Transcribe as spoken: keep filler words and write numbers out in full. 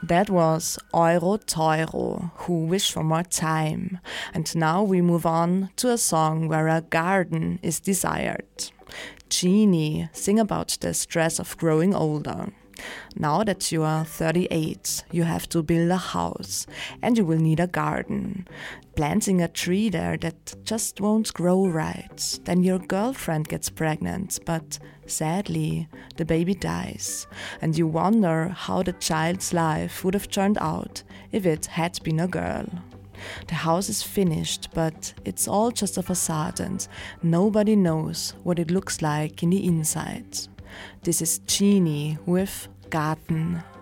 That was Euro Teuro, Who Wish for More Time. And now we move on to a song where a garden is desired. Genie sing about the stress of growing older. Now that you are thirty-eight, you have to build a house and you will need a garden. Planting a tree there that just won't grow right. Then your girlfriend gets pregnant, but sadly, the baby dies. And you wonder how the child's life would have turned out if it had been a girl. The house is finished, but it's all just a facade and nobody knows what it looks like in the inside. This is Genie with Garten.